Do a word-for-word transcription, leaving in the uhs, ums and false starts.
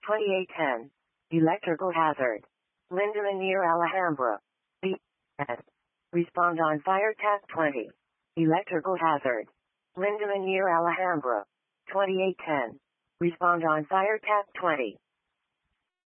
twenty-eight ten. Electrical hazard. Lindeman near Alhambra. B. Respond on fire tap twenty. Electrical hazard. Lindeman near Alhambra. twenty-eight ten. Respond on fire tap twenty.